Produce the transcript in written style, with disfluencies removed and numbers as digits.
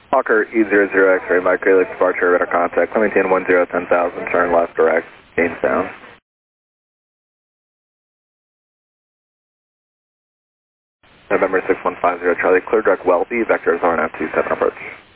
Hawker E00 X-ray, Mike Greeley, departure, radar contact, maintain 1010,000, turn left direct, Jamestown. November 6150, Charlie, clear direct Welby, vector is RNF 27 approach.